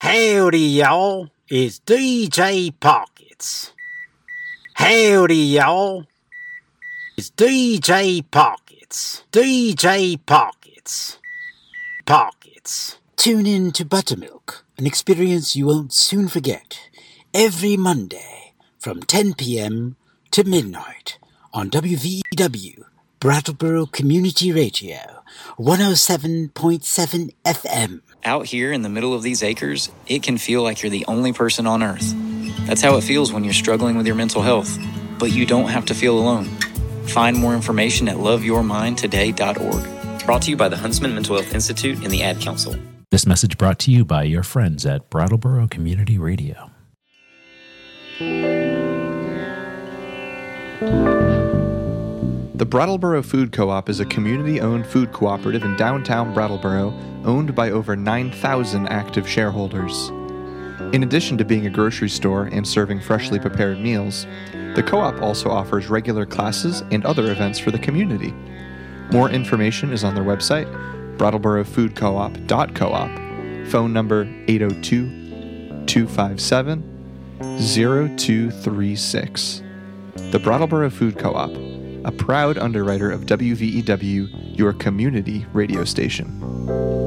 Howdy, y'all. It's DJ Pockets. Howdy, y'all. It's DJ Pockets. DJ Pockets. Pockets. Tune in to Buttermilk, an experience you won't soon forget, every Monday from 10 p.m. to midnight on WVEW, Brattleboro Community Radio, 107.7 FM. Out here in the middle of these acres, it can feel like you're the only person on Earth. That's how it feels when you're struggling with your mental health. But you don't have to feel alone. Find more information at loveyourmindtoday.org. Brought to you by the Huntsman Mental Health Institute and the Ad Council. This message brought to you by your friends at Brattleboro Community Radio. The Brattleboro Food Co-op is a community-owned food cooperative in downtown Brattleboro, owned by over 9,000 active shareholders. In addition to being a grocery store and serving freshly prepared meals, the co-op also offers regular classes and other events for the community. More information is on their website, brattleborofoodcoop.coop, phone number 802-257-0236. The Brattleboro Food Co-op, a proud underwriter of WVEW, your community radio station.